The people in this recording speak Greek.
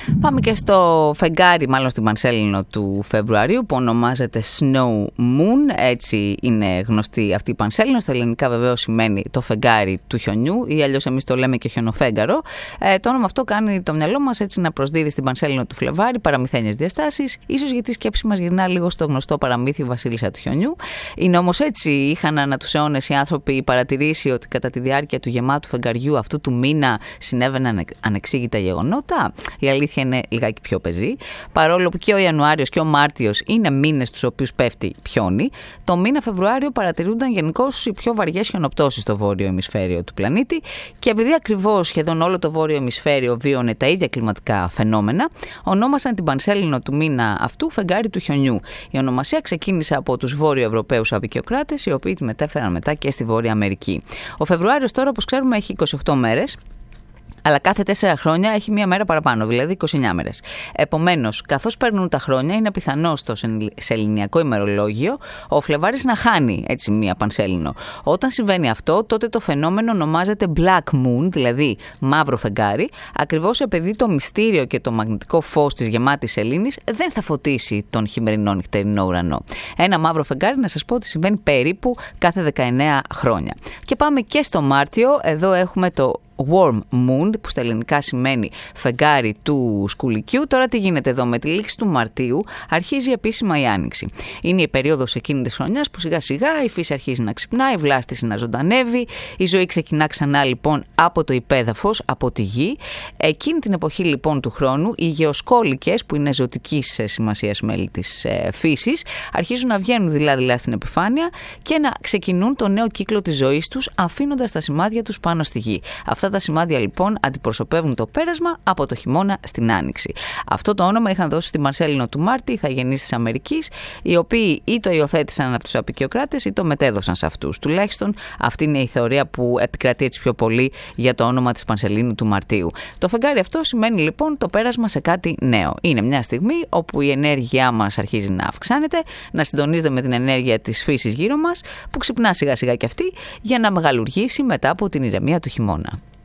Πάμε και στο φεγγάρι, μάλλον στην πανσέλινο του Φεβρουαρίου, που ονομάζεται Snow Moon. Έτσι είναι γνωστή αυτή η πανσέλινο. Στα ελληνικά βεβαίως σημαίνει το φεγγάρι του χιονιού, ή αλλιώς εμείς το λέμε και χιονοφέγγαρο. Το όνομα αυτό κάνει το μυαλό μας έτσι να προσδίδει στην πανσέλινο του Φλεβάρι παραμυθένιες διαστάσεις, ίσως γιατί η σκέψη μας γυρνά λίγο στο γνωστό παραμύθι Βασίλισσα του χιονιού. Είναι όμως έτσι, είχαν ανά τους αιώνες οι άνθρωποι παρατηρήσει ότι κατά τη διάρκεια του γεμάτου φεγγαριού αυτού του μήνα συνέβαιναν ανεξήγητα γεγονότα? Η αλήθεια είναι λιγάκι πιο πεζή. Παρόλο που και ο Ιανουάριος και ο Μάρτιος είναι μήνες στους οποίους πέφτει πιόνι, το μήνα Φεβρουάριο παρατηρούνταν γενικώς οι πιο βαριές χιονοπτώσεις στο βόρειο ημισφαίριο του πλανήτη, και επειδή ακριβώς σχεδόν όλο το βόρειο ημισφαίριο βίωνε τα ίδια κλιματικά φαινόμενα, ονόμασαν την πανσέλινο του μήνα αυτού φεγγάρι του χιονιού. Η ονομασία ξεκίνησε από τους Βόρειο Ευρωπαίους αποικιοκράτες, οι οποίοι τη μετέφεραν μετά και στη Βόρεια Αμερική. Ο Φεβρουάριος τώρα, όπως ξέρουμε, έχει 28 μέρες. Αλλά κάθε 4 χρόνια έχει μία μέρα παραπάνω, δηλαδή 29 μέρες. Επομένως, καθώς περνούν τα χρόνια, είναι πιθανό στο σεληνιακό ημερολόγιο ο Φλεβάρης να χάνει έτσι μία πανσέλινο. Όταν συμβαίνει αυτό, τότε το φαινόμενο ονομάζεται Black Moon, δηλαδή μαύρο φεγγάρι, ακριβώς επειδή το μυστήριο και το μαγνητικό φως της γεμάτης σελήνης δεν θα φωτίσει τον χειμερινό νυχτερινό ουρανό. Ένα μαύρο φεγγάρι, να σας πω ότι συμβαίνει περίπου κάθε 19 χρόνια. Και πάμε και στο Μάρτιο, εδώ έχουμε το Warm Moon, που στα ελληνικά σημαίνει φεγγάρι του σκουλικιού. Τώρα τι γίνεται εδώ? Με τη λήξη του Μαρτίου αρχίζει επίσημα η Άνοιξη. Είναι η περίοδος εκείνη της χρονιάς που σιγά σιγά η φύση αρχίζει να ξυπνάει, η βλάστηση να ζωντανεύει, η ζωή ξεκινά ξανά λοιπόν από το υπέδαφος, από τη γη. Εκείνη την εποχή λοιπόν του χρόνου οι γεωσκόλικες, που είναι ζωτικής σημασίας μέλη της φύσης, αρχίζουν να βγαίνουν δειλά-δειλά στην επιφάνεια και να ξεκινούν το νέο κύκλο της ζωής τους, αφήνοντας τα σημάδια τους πάνω στη γη. Αυτά τα σημάδια λοιπόν αντιπροσωπεύουν το πέρασμα από το χειμώνα στην άνοιξη. Αυτό το όνομα είχαν δώσει στη Μαρσέλινο του Μάρτη οι ηθαγενείς της Αμερικής, οι οποίοι ή το υιοθέτησαν από τους αποικιοκράτες ή το μετέδωσαν σε αυτούς. Τουλάχιστον αυτή είναι η θεωρία που επικρατεί έτσι πιο πολύ για το όνομα της Πανσελίνου του Μαρτίου. Το φεγγάρι αυτό σημαίνει λοιπόν το πέρασμα σε κάτι νέο. Είναι μια στιγμή όπου η ενέργειά μας αρχίζει να αυξάνεται, να συντονίζεται με την ενέργεια της φύσης γύρω μας, που ξυπνά σιγά σιγά κι αυτή για να μεγαλουργήσει μετά από την ηρεμία του χειμώνα.